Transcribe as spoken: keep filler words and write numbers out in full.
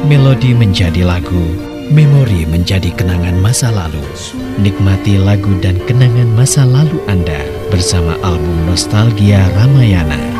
Melodi menjadi lagu, memori menjadi kenangan masa lalu. Nikmati lagu dan kenangan masa lalu Anda bersama album Nostalgia Ramayana.